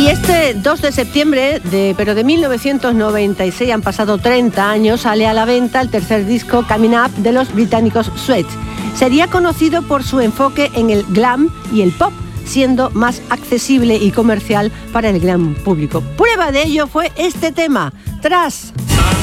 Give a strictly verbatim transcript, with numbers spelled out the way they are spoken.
este dos de septiembre, de, pero de mil novecientos noventa y seis, han pasado treinta años, sale a la venta el tercer disco Coming Up de los británicos Sweats. Sería conocido por su enfoque en el glam y el pop, siendo más accesible y comercial para el gran público. Prueba de ello fue este tema, Tras.